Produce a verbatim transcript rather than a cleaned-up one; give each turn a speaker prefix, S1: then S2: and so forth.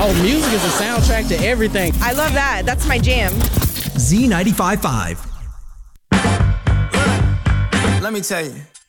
S1: Oh, music is a soundtrack to everything.
S2: I love that. That's my jam.
S3: Z ninety-five point five.
S4: Let me tell you.